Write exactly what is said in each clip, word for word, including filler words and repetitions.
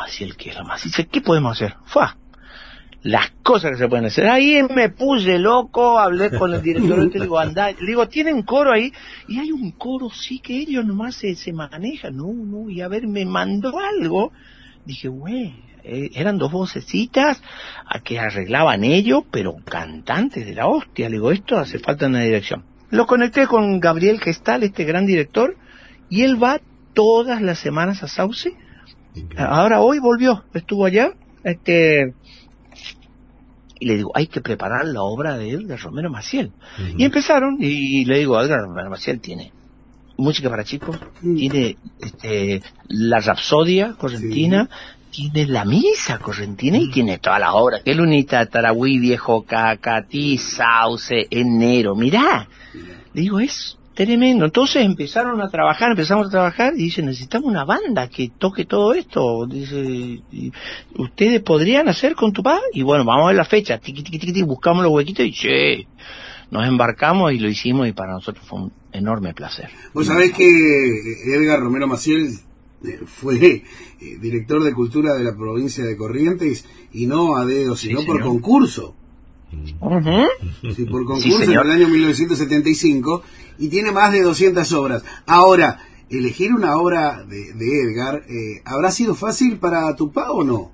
Maciel, ¿qué es la Maciel? Dice, ¿qué podemos hacer? ¡Fua! Las cosas que se pueden hacer. Ahí me puse loco, hablé con el director, le digo, andá, le digo, ¿tienen coro ahí? Y hay un coro, sí, que ellos nomás se, se manejan. No, no, y a ver, me mandó algo. Dije, güey, eh, eran dos vocecitas a que arreglaban ellos, pero cantantes de la hostia. Le digo, esto hace falta una dirección. Lo conecté con Gabriel Gestal, este gran director, y él va todas las semanas a Sauce. Okay. Ahora hoy volvió, estuvo allá, este... y le digo, hay que preparar la obra de él, de Romero Maciel. Uh-huh. Y empezaron, y, y le digo, Edgar, Romero Maciel tiene música para chicos, uh-huh. tiene este, la Rapsodia correntina, sí. tiene la Misa correntina, uh-huh. y tiene todas las obras, que Lunita, Tarahui, Viejo Cacatí, Sauce, Enero, mirá. Uh-huh. Le digo, es tremendo. Entonces empezaron a trabajar, empezamos a trabajar, y dice, necesitamos una banda que toque todo esto. Dice, ¿ustedes podrían hacer con tu papá? Y bueno, vamos a ver la fecha, tiqui, tiqui, tiqui, buscamos los huequitos, y che, nos embarcamos y lo hicimos, y para nosotros fue un enorme placer. Vos sabés que Edgar Romero Maciel fue eh, director de cultura de la provincia de Corrientes, y no a dedo, sino sí, por concurso. Uh-huh. Sí, por concurso sí, en el año mil novecientos setenta y cinco, y tiene más de doscientas obras. Ahora, elegir una obra de, de Edgar, eh, ¿habrá sido fácil para tu pa o no?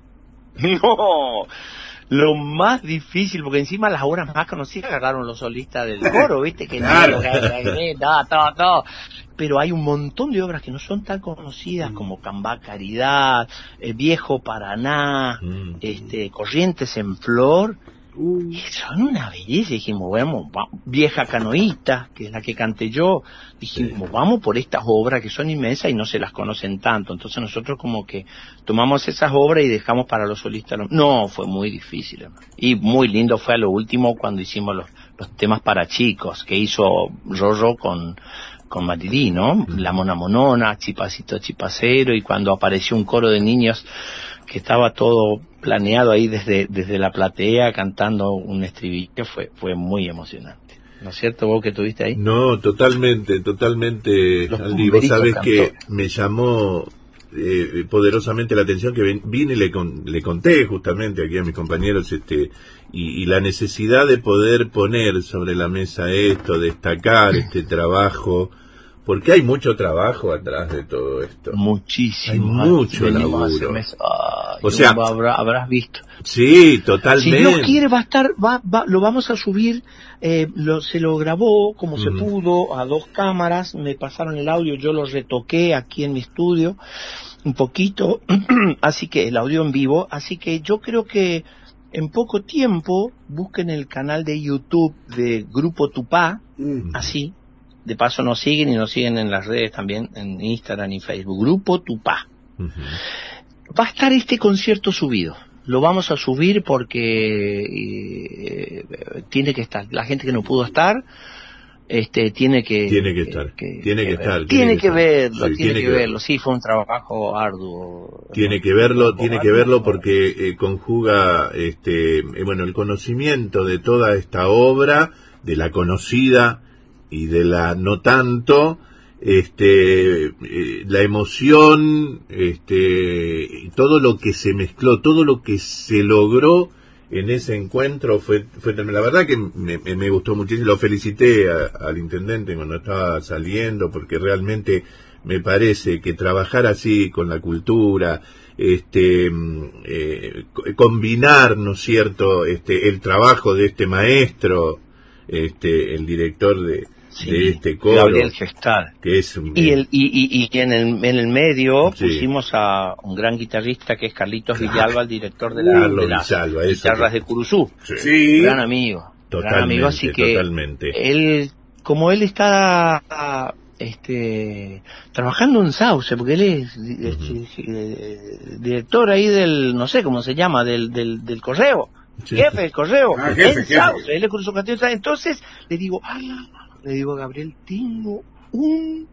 No, lo más difícil, porque encima las obras más conocidas agarraron los solistas del coro, ¿viste? Que claro. no, todo, todo. Pero hay un montón de obras que no son tan conocidas, mm. como Cambá Caridad, eh, Viejo Paraná, mm. este, Corrientes en Flor. Uh. Y son una belleza. Dijimos, bueno, Vieja Canoísta, que es la que canté yo, dijimos, sí. vamos por estas obras que son inmensas y no se las conocen tanto. Entonces nosotros como que tomamos esas obras y dejamos para los solistas. No, fue muy difícil, hermano. Y muy lindo fue a lo último cuando hicimos los, los temas para chicos, que hizo Rorro con con Marirí, ¿no? La Mona Monona, Chipacito Chipacero, y cuando apareció un coro de niños que estaba todo planeado ahí desde desde la platea cantando un estribillo, fue fue muy emocionante. ¿No es cierto vos que estuviste ahí? No, totalmente, totalmente, Aldi. Vos sabés que me llamó eh, poderosamente la atención, que vine y le, con, le conté justamente aquí a mis compañeros este y, y la necesidad de poder poner sobre la mesa esto, destacar este trabajo, porque hay mucho trabajo atrás de todo esto. Muchísimo. Hay mucho laburo. Ay, o sea, habrá, habrás visto. Sí, totalmente. Si Dios quiere va a estar, va, va, lo vamos a subir, eh, lo, se lo grabó como uh-huh. se pudo a dos cámaras, me pasaron el audio, yo lo retoqué aquí en mi estudio un poquito, así que el audio en vivo, así que yo creo que en poco tiempo busquen el canal de YouTube de Grupo Tupá, uh-huh. así. De paso nos siguen y nos siguen en las redes también, en Instagram y Facebook. Grupo Tupá. Uh-huh. Va a estar este concierto subido. Lo vamos a subir porque eh, tiene que estar. La gente que no pudo estar, este, tiene que... Tiene que estar. Que, tiene que, que estar. Tiene, tiene que, que verlo, sí, tiene, tiene que, que verlo. ver. Sí, fue un trabajo arduo. Tiene que verlo, tiene que verlo porque eh, conjuga, este, eh, bueno, el conocimiento de toda esta obra, de la conocida y de la no tanto, este, eh, la emoción, este, todo lo que se mezcló, todo lo que se logró en ese encuentro fue, fue la verdad que me, me gustó muchísimo. Lo felicité a, al intendente cuando estaba saliendo, porque realmente me parece que trabajar así con la cultura, este, eh, combinar, ¿no es cierto?, este, el trabajo de este maestro, este, el director de Sí, de este coro, Gabriel Gestal, que es un, y el y, y, y en el en el medio sí. pusimos a un gran guitarrista que es Carlitos claro. Villalba, el director de, la, de las Villalba, guitarras que... de Curuzú, sí. gran amigo, totalmente, gran amigo, así que totalmente. él, como él está este trabajando en Sauce, porque él es uh-huh. este, director ahí del, no sé cómo se llama, del del, del correo, sí. jefe del correo, ah, jefe, en jefe. Sauce, él es Curuzú Castillo. Entonces le digo, ay, le digo a Gabriel, tengo un,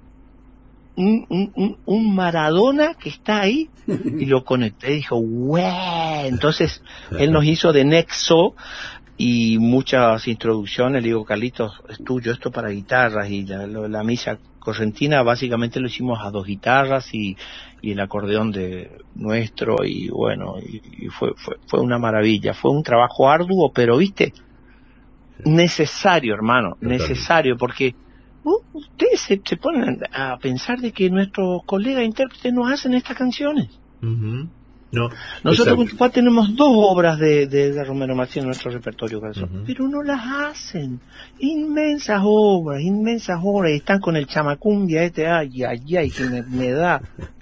un, un, un Maradona que está ahí, y lo conecté, y dijo, ¡güey! Entonces, él nos hizo de nexo, y muchas introducciones, le digo, Carlitos, es tuyo, esto para guitarras, y la, la misa correntina básicamente lo hicimos a dos guitarras y, y el acordeón de nuestro, y bueno, y, y fue, fue, fue una maravilla. Fue un trabajo arduo, pero viste, necesario, hermano, necesario, porque uh, ustedes se, se ponen a pensar de que nuestros colegas intérpretes nos hacen estas canciones. Uh-huh. No, nosotros con tu papá tenemos dos obras de, de, de Romero Maciel en nuestro repertorio, uh-huh. pero no las hacen. Inmensas obras, inmensas obras, y están con el chamacumbia este, ay, ay, ay, que me, me da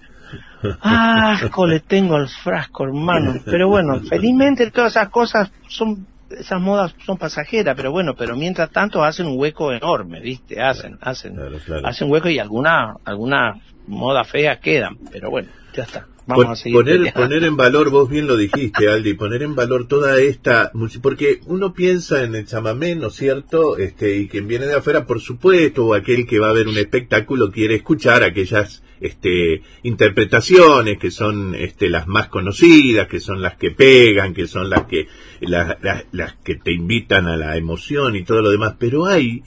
asco, le tengo al frasco, hermano. Pero bueno, felizmente todas esas cosas son, esas modas son pasajeras, pero bueno, pero mientras tanto hacen un hueco enorme, ¿viste? Hacen, hacen, claro, claro. hacen hueco, y algunas, algunas modas feas quedan, pero bueno, ya está. Vamos Pon, a seguir poner, poner en valor, vos bien lo dijiste, Aldi, poner en valor toda esta, porque uno piensa en el chamamé, ¿no es cierto? Este, y quien viene de afuera, por supuesto, o aquel que va a ver un espectáculo quiere escuchar aquellas este, interpretaciones que son este, las más conocidas, que son las que pegan, que son las que las, las, las que te invitan a la emoción y todo lo demás, pero hay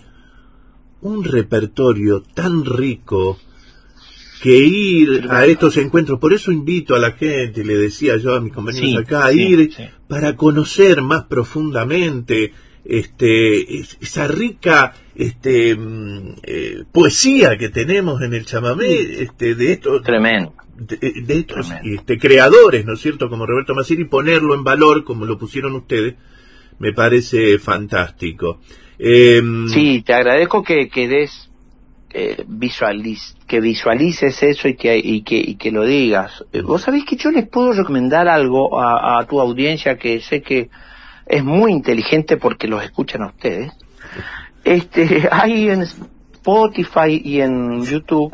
un repertorio tan rico que ir a estos encuentros. Por eso invito a la gente, le decía yo a mis compañeros sí, acá, a sí, ir sí. para conocer más profundamente este esa rica este eh, poesía que tenemos en el chamamé, este de estos tremendo de, de estos este, creadores, ¿no es cierto?, como Roberto Maciel, y ponerlo en valor como lo pusieron ustedes, me parece fantástico. Eh, sí, te agradezco que, que des Eh, visualiz, que visualices eso y que y que y que lo digas. Eh, vos sabés que yo les puedo recomendar algo a, a tu audiencia, que sé que es muy inteligente porque los escuchan a ustedes. Este, hay en Spotify y en YouTube.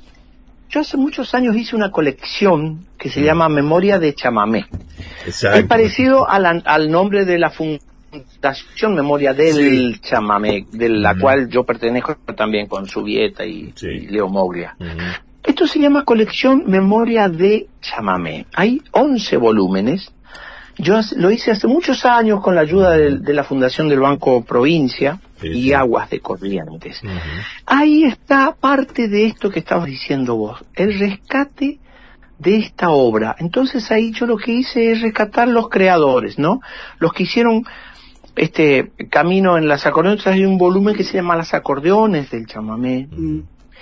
Yo hace muchos años hice una colección que se llama Memoria de Chamamé. Exacto. Es parecido al, al nombre de la fundación Fundación Memoria del sí. Chamamé, de la uh-huh. cual yo pertenezco también con Subieta y, sí. y Leo Moglia. Uh-huh. Esto se llama Colección Memoria de Chamamé. Hay once volúmenes. Yo lo hice hace muchos años con la ayuda de, de la Fundación del Banco Provincia sí, y sí. Aguas de Corrientes. Uh-huh. Ahí está parte de esto que estabas diciendo vos, el rescate de esta obra. Entonces ahí yo lo que hice es rescatar los creadores, ¿no? Los que hicieron este camino en las acordeones. Hay un volumen que se llama Las acordeones del chamamé, mm.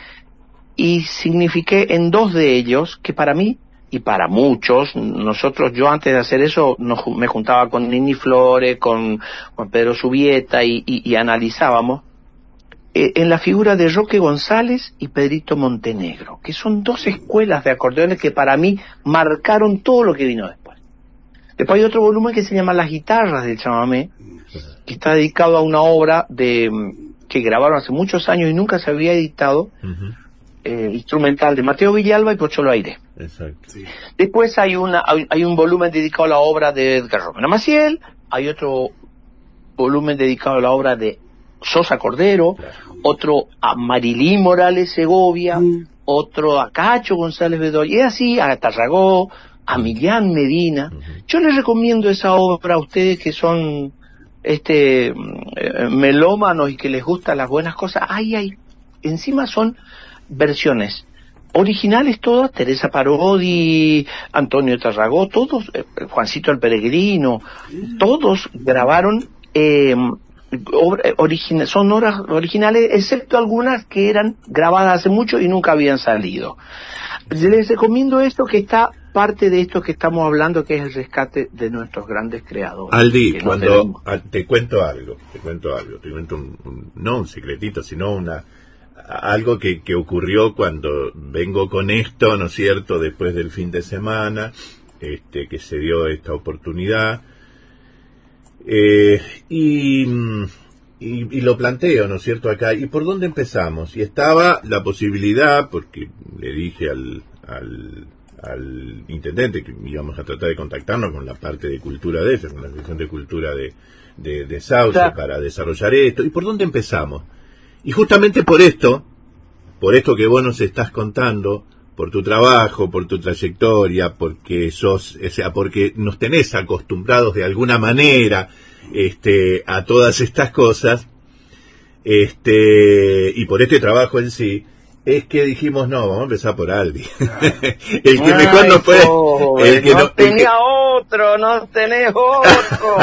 y signifiqué en dos de ellos, que para mí y para muchos, nosotros, yo antes de hacer eso nos, me juntaba con Nini Flores, con Juan Pedro Subieta y, y, y analizábamos eh, en la figura de Roque González y Pedrito Montenegro, que son dos escuelas de acordeones que para mí marcaron todo lo que vino después. Después hay otro volumen que se llama Las guitarras del chamamé, que está dedicado a una obra de que grabaron hace muchos años y nunca se había editado, uh-huh. eh, instrumental de Mateo Villalba y Pocholo Aire. Exacto. Sí. Después hay una hay, hay un volumen dedicado a la obra de Edgar Romero Maciel, hay otro volumen dedicado a la obra de Sosa Cordero, claro. otro a Marilí Morales Segovia, uh-huh. otro a Cacho González Bedoya, y así a Tarragó, a Millán Medina. Uh-huh. Yo les recomiendo esa obra a ustedes que son este eh, melómanos y que les gustan las buenas cosas. Ay, ay, encima son versiones originales todas, Teresa Parodi, Antonio Tarragó, todos, eh, Juancito el Peregrino, todos grabaron eh, origina, son obras originales, excepto algunas que eran grabadas hace mucho y nunca habían salido. Les recomiendo esto, que está parte de esto que estamos hablando, que es el rescate de nuestros grandes creadores. Aldi, cuando a, te cuento algo, te cuento algo, te cuento un, un, no un secretito, sino una algo que, que ocurrió cuando vengo con esto, ¿no es cierto?, después del fin de semana, este, que se dio esta oportunidad, eh, y, y, y lo planteo, ¿no es cierto?, acá, ¿y por dónde empezamos? Y estaba la posibilidad, porque le dije al, al al intendente que íbamos a tratar de contactarnos con la parte de cultura de ella, con la sección de cultura de, de, de Sauce, claro. para desarrollar esto. ¿Y por dónde empezamos? Y justamente por esto, por esto que vos nos estás contando, por tu trabajo, por tu trayectoria, porque sos, o sea, porque nos tenés acostumbrados de alguna manera este, a todas estas cosas, este, y por este trabajo en sí, Es que dijimos, no, vamos a empezar por Aldi. El que Ay, mejor nos puede... El que no, no tenía el que... otro, no tenés otro.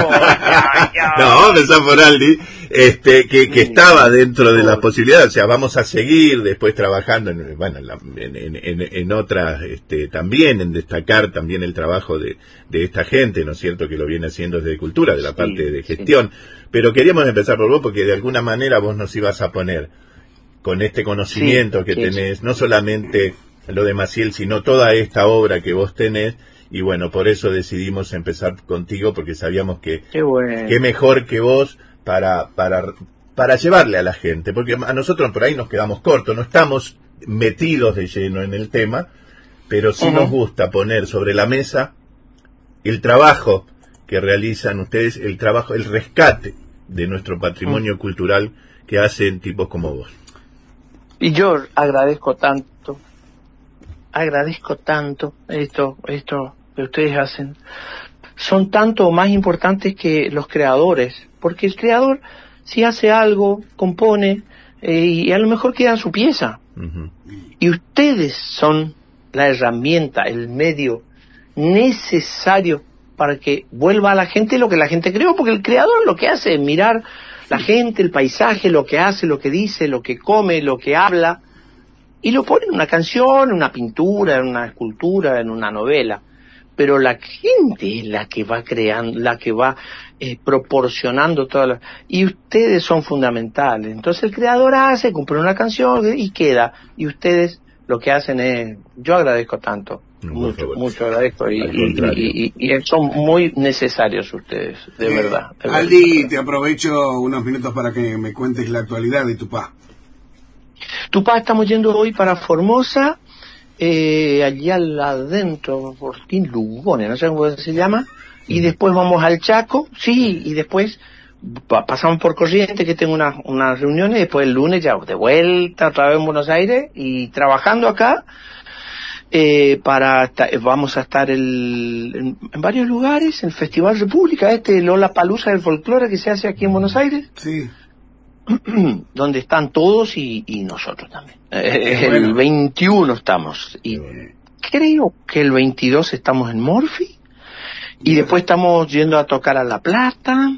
No, vamos a empezar por Aldi, este, que, que estaba dentro de las posibilidades. O sea, vamos a seguir después trabajando en, bueno, en, en, en, en otras, este, también en destacar también el trabajo de, de esta gente, ¿no es cierto?, que lo viene haciendo desde Cultura, de la sí, parte de gestión. Sí. Pero queríamos empezar por vos porque de alguna manera vos nos ibas a poner con este conocimiento sí, que sí, tenés, sí. no solamente lo de Maciel, sino toda esta obra que vos tenés, y bueno, por eso decidimos empezar contigo, porque sabíamos que qué, bueno. qué mejor que vos para, para, para llevarle a la gente, porque a nosotros por ahí nos quedamos cortos, no estamos metidos de lleno en el tema, pero sí uh-huh. nos gusta poner sobre la mesa el trabajo que realizan ustedes, el trabajo, el rescate de nuestro patrimonio uh-huh. cultural que hacen tipos como vos. Y yo agradezco tanto, agradezco tanto esto, esto que ustedes hacen. Son tanto o más importantes que los creadores, porque el creador, si hace algo, compone, eh, y a lo mejor queda su pieza. Uh-huh. Y ustedes son la herramienta, el medio necesario para que vuelva a la gente lo que la gente creó, porque el creador lo que hace es mirar la gente, el paisaje, lo que hace, lo que dice, lo que come, lo que habla, y lo pone en una canción, en una pintura, en una escultura, en una novela. Pero la gente es la que va creando, la que va eh, proporcionando todas las... Y ustedes son fundamentales. Entonces el creador hace, compone una canción y queda. Y ustedes lo que hacen es... Yo agradezco tanto. No, mucho, mucho agradezco y, y, y, y son muy necesarios ustedes, de eh, verdad. De Aldi, verdad. Te aprovecho unos minutos para que me cuentes la actualidad de Tupá. Tupá, estamos yendo hoy para Formosa, eh, allá adentro, Fortín Lugones, no sé cómo se llama, y después vamos al Chaco, sí, y después pa- pasamos por Corrientes, que tengo unas una reuniones, y después el lunes ya de vuelta otra vez en Buenos Aires, y trabajando acá. Eh, para vamos a estar el, en, en varios lugares, el Festival República, este Lollapalooza del folclore que se hace aquí en Buenos Aires, sí, donde están todos y, y nosotros también. Eh, bueno. El veintiuno estamos y bueno. creo que el veintidós estamos en Morphy y después estamos yendo a tocar a La Plata.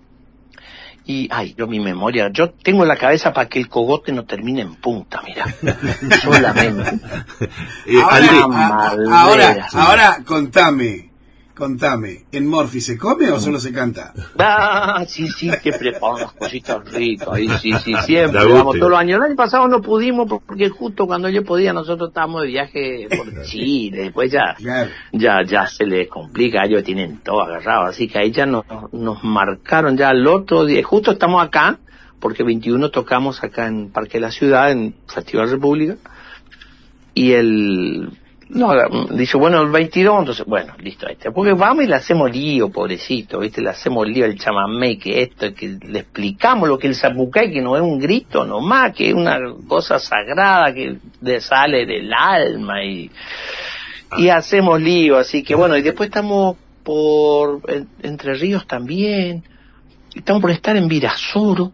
Y, ay, yo mi memoria, yo tengo en la cabeza para que el cogote no termine en punta, mira. Solamente. Eh, ahora, a, ahora, ahora, contame, contame, ¿en Morphy se come o solo se canta? Ah, sí, sí, que preparan cositas ricas, ahí sí, sí, siempre, vamos todos los años. El año pasado no pudimos porque justo cuando yo podía nosotros estábamos de viaje por Chile, después ya, claro. ya, ya se les complica, ellos tienen todo agarrado, así que ahí ya nos, nos marcaron ya el otro día, justo estamos acá, porque veintiuno tocamos acá en Parque de la Ciudad, en Festival República, y el... No, dice, bueno, el veintidós, entonces, bueno, listo, este, porque vamos y le hacemos lío, pobrecito, ¿viste? Le hacemos lío al chamamé, que esto, que le explicamos lo que el zapucay, que no es un grito nomás, que es una cosa sagrada que le sale del alma, y, y hacemos lío, así que bueno, y después estamos por, en, Entre Ríos también, estamos por estar en Virasoro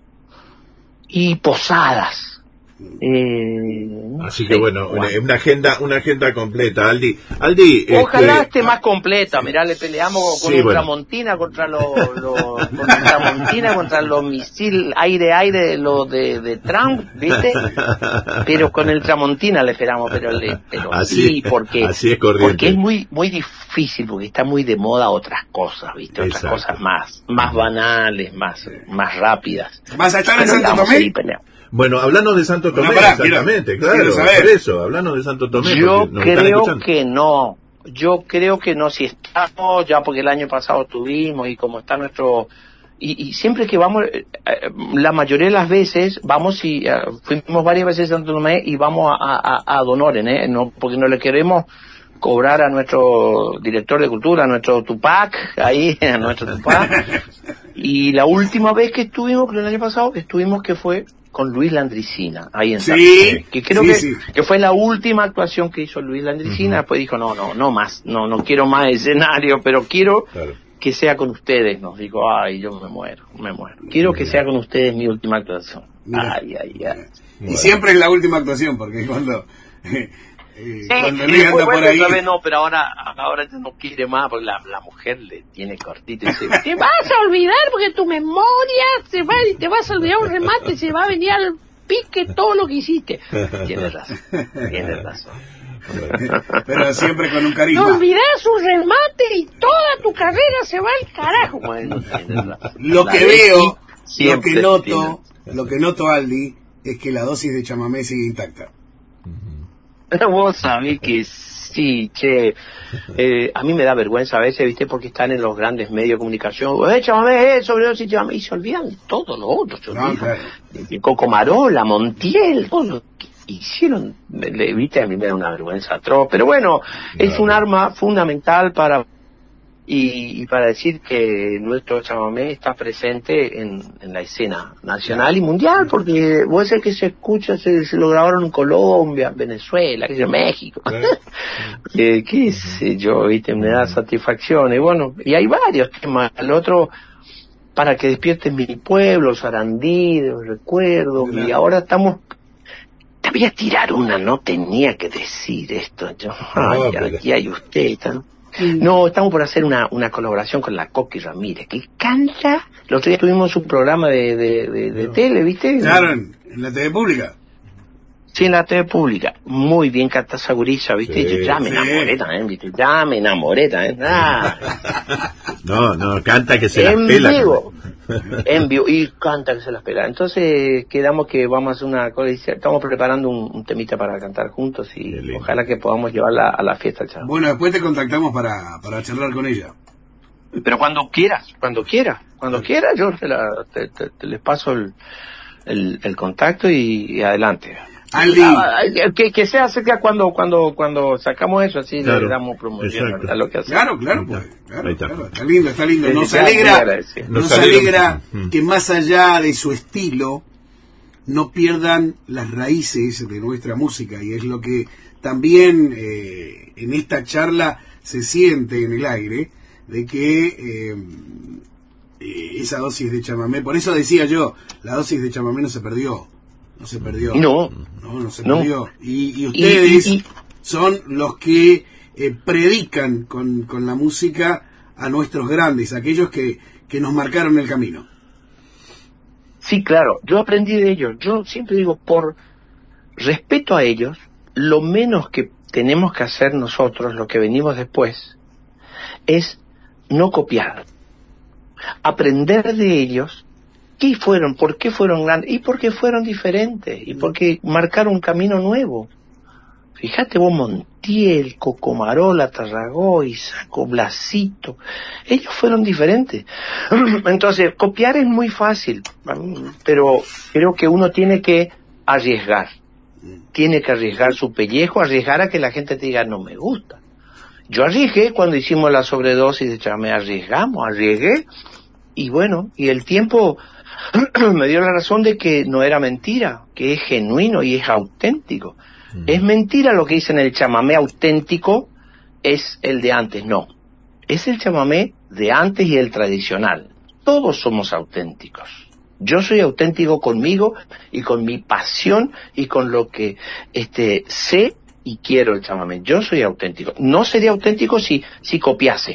y Posadas. Eh, no Así sé, que bueno, una, una agenda una agenda completa, Aldi. Aldi, ojalá este... esté más completa. Mirá, le peleamos con sí, un bueno. Tramontina contra los lo, con un Tramontina contra los misiles aire aire los de, de Trump, ¿viste? Pero con el Tramontina le esperamos, pero le pero así, sí, porque así es porque es muy muy difícil, porque está muy de moda otras cosas, ¿viste? Otras Exacto. cosas más más banales, más más rápidas. ¿Vas a estar en Santo Tomé? Bueno, hablando de Santo Tomé, no, pará, exactamente, mira, claro, por eso, hablando de Santo Tomé. Yo creo que no, yo creo que no, si estamos, ya porque el año pasado tuvimos y como está nuestro, y, y siempre que vamos, eh, la mayoría de las veces, vamos y, uh, fuimos varias veces a Santo Tomé y vamos a, a, a Donoren, ¿eh? No, porque no le queremos cobrar a nuestro director de cultura, a nuestro Tupac, ahí, a nuestro Tupac. Y la última vez que estuvimos, creo el año pasado, estuvimos que fue con Luis Landricina, ahí en sí, Santo, que creo sí, que, sí. que fue la última actuación que hizo Luis Landricina, uh-huh. Después dijo, no, no, no más, no, no quiero más escenario, pero quiero claro. que sea con ustedes, nos dijo, ay, yo me muero, me muero, quiero Mira. que sea con ustedes mi última actuación. Mira. Ay, ay, ay. Y siempre es la última actuación, porque cuando... Eh, sí, cuando y Luis anda después, por ahí... Vez, no, pero ahora ahora ya no quiere más, porque la, la mujer le tiene cortito y dice, te vas a olvidar porque tu memoria se va y te vas a olvidar un remate, se va a venir al pique todo lo que hiciste. Tienes razón, tienes razón. Pero siempre con un carisma. Te olvidas un remate y toda tu carrera se va al carajo. Bueno, tienes razón. Lo que veo, lo que noto, tiene. lo que noto, Aldi, es que la dosis de chamamé sigue intacta. Pero vos sabés que sí, che, eh, a mí me da vergüenza a veces, viste, porque están en los grandes medios de comunicación, eh, chamamé, eh, sobredosis, chamamé, y se olvidan todo lo otro, se olvidan, no, claro. Cocomarola, Montiel, todo lo que hicieron, le, viste, a mí me da una vergüenza atroz, pero bueno, claro. Es un arma fundamental para... Y, y para decir que nuestro chamamé está presente en, en la escena nacional y mundial, porque puede ser que se escucha, se, se lo grabaron en Colombia, Venezuela, que sé yo, México, eh, qué sé yo, viste, me da satisfacción, y bueno, y hay varios temas, el otro, para que despierten mi pueblo, Sarandí, de los recuerdos, claro. Y ahora estamos... Te voy a tirar una, no tenía que decir esto, yo, ay, no, pero... aquí hay usted, ¿no? No, estamos por hacer una, una colaboración con la Coqui Ramírez, que canta. El otro día tuvimos un programa de, de, de, de no. tele, ¿viste? Claro, en, en la T V pública. Sí, en la T V pública. Muy bien canta esa gurisa, ¿viste? Sí, yo ya me sí. enamoré también, ¿viste? Ya me enamoré también. Ah. No, no, canta que se las pela. En vivo. En vivo. Y canta que se las pela. Entonces quedamos que vamos a hacer una cosa. Estamos preparando un, un temita para cantar juntos y ojalá que podamos llevarla a la fiesta. Chavo. Bueno, después te contactamos para, para charlar con ella. Pero cuando quieras, cuando quieras, cuando sí. quieras, yo te, la, te, te, te les paso el, el, el contacto y, y adelante. Aldi. Ah, que, que sea cerca cuando cuando cuando sacamos eso, así claro. Le damos promoción a lo que hacemos. Claro, claro, pues, claro, está. Claro, está lindo, está lindo. Nos alegra, nos alegra que más allá de su estilo no pierdan las raíces de nuestra música, y es lo que también eh, en esta charla se siente en el aire, de que eh, eh, esa dosis de chamamé, por eso decía yo, la dosis de chamamé no se perdió. No se perdió. No. No, no se no. perdió. Y, y ustedes y, y, y... son los que eh, predican con, con la música a nuestros grandes, aquellos que, que nos marcaron el camino. Sí, claro. Yo aprendí de ellos. Yo siempre digo, por respeto a ellos, lo menos que tenemos que hacer nosotros, los que venimos después, es no copiar. Aprender de ellos. ¿Qué fueron? ¿Por qué fueron grandes? Y porque fueron diferentes, y porque marcaron un camino nuevo. Fíjate vos, Montiel, Cocomarola, Tarragó, Isaco, Blasito, ellos fueron diferentes. Entonces, copiar es muy fácil, pero creo que uno tiene que arriesgar. Tiene que arriesgar su pellejo, arriesgar a que la gente te diga, no me gusta. Yo arriesgué cuando hicimos la sobredosis de chamamé, arriesgamos, arriesgué, y bueno, y el tiempo me dio la razón de que no era mentira, que es genuino y es auténtico. Mm. Es mentira lo que dicen el chamamé auténtico es el de antes, no. Es el chamamé de antes y el tradicional. Todos somos auténticos. Yo soy auténtico conmigo y con mi pasión y con lo que este sé y quiero el chamamé. Yo soy auténtico. No sería auténtico si, si copiase.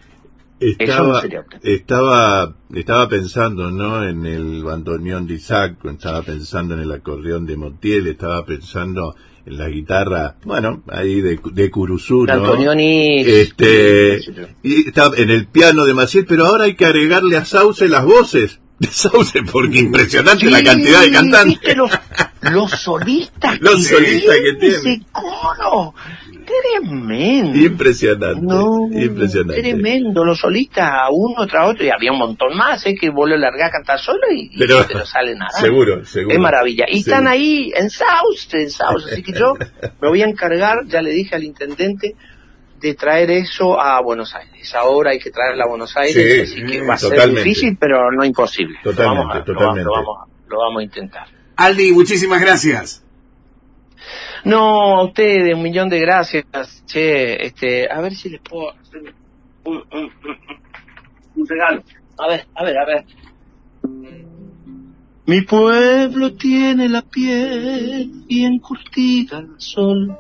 Estaba, estaba, estaba pensando, ¿no? En el bandoneón de Isaco, estaba pensando en el acordeón de Montiel, estaba pensando en la guitarra, bueno, ahí de, de Curuzú, ¿no? Antonioni. Este, y estaba en el piano de Maciel, pero ahora hay que agregarle a Sauce las voces de Sauce, porque impresionante sí, la cantidad de cantantes. ¿Viste los, los solistas los solistas que tiene. Ese coro. Tremendo. Impresionante. No, impresionante. Tremendo. Los solistas a uno tras otro, y había un montón más, ¿eh? Que vos lo largás a cantar solo y, pero, y pero sale nada. Seguro, seguro. Es maravilla. Y seguro. Están ahí en Sauce, en Sauce. Así que yo me voy a encargar, ya le dije al intendente, de traer eso a Buenos Aires. Ahora hay que traerla a Buenos Aires, sí, así que va a totalmente. Ser difícil, pero no imposible. Totalmente, lo vamos a, totalmente. Lo vamos, lo, vamos, lo vamos a intentar. Aldi, muchísimas gracias. No, a ustedes, un millón de gracias. Che, este, a ver si les puedo hacer un, un, un, un regalo. A ver, a ver, a ver. Mi pueblo tiene la piel bien curtida al sol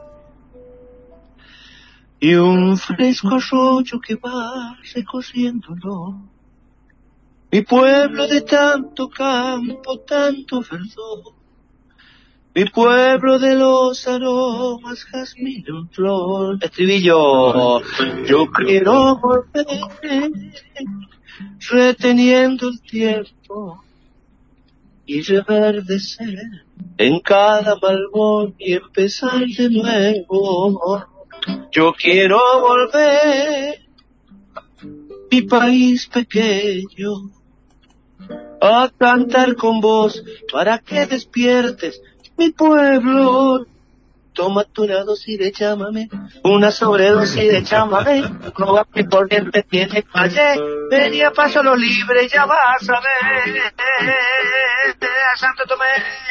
y un fresco arroyo que va recorriéndolo. Mi pueblo de tanto campo, tanto verdor. Mi pueblo de los aromas, jazmín en flor. Estribillo. Yo quiero volver, reteniendo el tiempo y reverdecer en cada malvón y empezar de nuevo. Yo quiero volver, mi país pequeño, a cantar con vos para que despiertes, mi pueblo. Tómate una dosis de chámame, una sobredosis de chámame, no va que corriente tiene calle, venía paso lo libre, ya vas a ver, a Santo Tomé,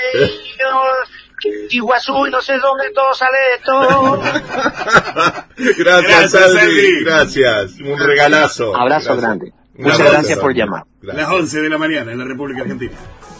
Iguazú y no sé dónde todo sale esto. Gracias, Salvi, gracias, un regalazo. Abrazo gracias. Grande. Un Muchas abrazo gracias por llamar. Las once de la mañana en la República Argentina.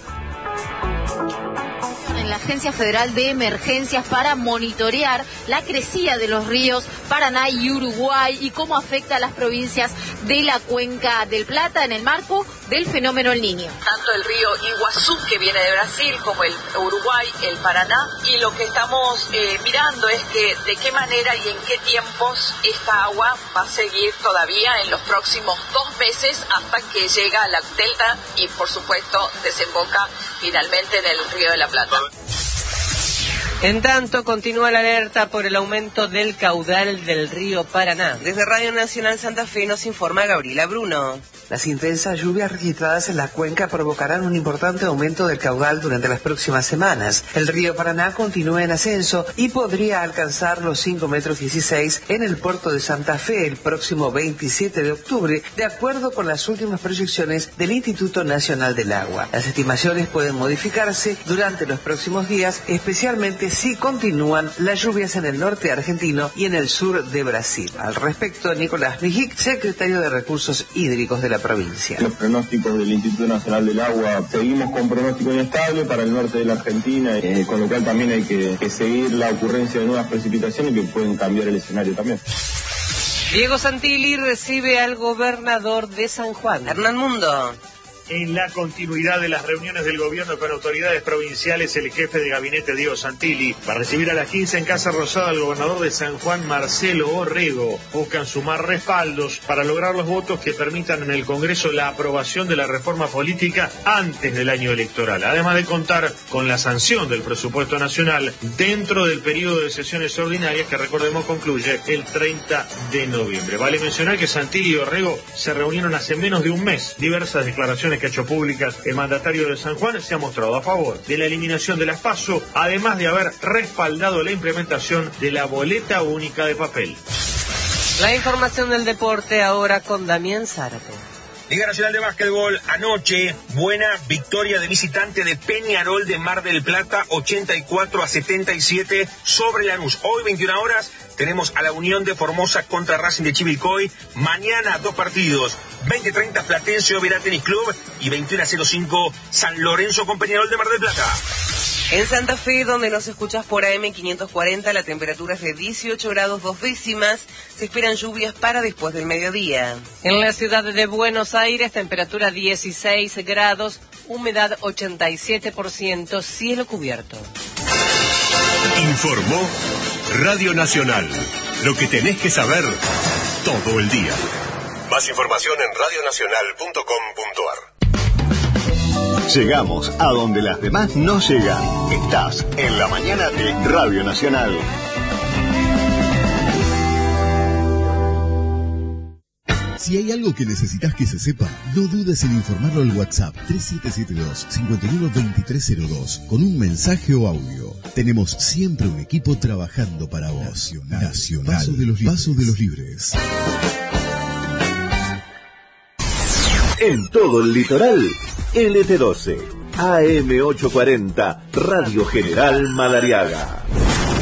En la Agencia Federal de Emergencias para monitorear la crecida de los ríos Paraná y Uruguay y cómo afecta a las provincias de la Cuenca del Plata en el marco del fenómeno El Niño. Tanto el río Iguazú, que viene de Brasil, como el Uruguay, el Paraná, y lo que estamos eh, mirando es que de qué manera y en qué tiempos esta agua va a seguir todavía en los próximos dos meses hasta que llega a la delta y por supuesto desemboca finalmente en el río de la Plata. En tanto, continúa la alerta por el aumento del caudal del río Paraná. Desde Radio Nacional Santa Fe nos informa Gabriela Bruno. Las intensas lluvias registradas en la cuenca provocarán un importante aumento del caudal durante las próximas semanas. El río Paraná continúa en ascenso y podría alcanzar los cinco metros dieciséis en el puerto de Santa Fe el próximo veintisiete de octubre, de acuerdo con las últimas proyecciones del Instituto Nacional del Agua. Las estimaciones pueden modificarse durante los próximos días, especialmente si continúan las lluvias en el norte argentino y en el sur de Brasil. Al respecto, Nicolás Mijic, secretario de Recursos Hídricos de la provincia. Los pronósticos del Instituto Nacional del Agua, seguimos con pronóstico inestable para el norte de la Argentina, eh, con lo cual también hay que, que seguir la ocurrencia de nuevas precipitaciones que pueden cambiar el escenario también. Diego Santilli recibe al gobernador de San Juan. Hernán Mundo. En la continuidad de las reuniones del gobierno con autoridades provinciales, el jefe de gabinete Diego Santilli va a recibir a las quince en Casa Rosada al gobernador de San Juan, Marcelo Orrego. Buscan sumar respaldos para lograr los votos que permitan en el Congreso la aprobación de la reforma política antes del año electoral, además de contar con la sanción del presupuesto nacional dentro del periodo de sesiones ordinarias que, recordemos, concluye el treinta de noviembre. Vale mencionar que Santilli y Orrego se reunieron hace menos de un mes. Diversas declaraciones que ha hecho públicas el mandatario de San Juan se ha mostrado a favor de la eliminación de las PASO, además de haber respaldado la implementación de la boleta única de papel. La información del deporte ahora con Damián Zárate. Liga Nacional de Básquetbol, anoche, buena victoria de visitante de Peñarol de Mar del Plata, ochenta y cuatro a setenta y siete sobre Lanús. Hoy, veintiuna horas, tenemos a la Unión de Formosa contra Racing de Chivilcoy. Mañana, dos partidos, veinte treinta Platense Oberá Tenis Club y veintiuno a cero cinco San Lorenzo con Peñarol de Mar del Plata. En Santa Fe, donde nos escuchas por A M quinientos cuarenta, la temperatura es de dieciocho grados dos décimas. Se esperan lluvias para después del mediodía. En la ciudad de Buenos Aires, temperatura dieciséis grados, humedad ochenta y siete por ciento, cielo cubierto. Informó Radio Nacional. Lo que tenés que saber todo el día. Más información en radio nacional punto com punto ar. Llegamos a donde las demás no llegan. Estás en la mañana de Radio Nacional. Si hay algo que necesitas que se sepa, no dudes en informarlo al WhatsApp tres siete siete dos, cinco uno dos tres cero dos con un mensaje o audio. Tenemos siempre un equipo trabajando para vos. Nacional. Nacional. Paso de los libres. Paso de los libres. En todo el litoral, L T doce, A M ochocientos cuarenta, Radio General Madariaga.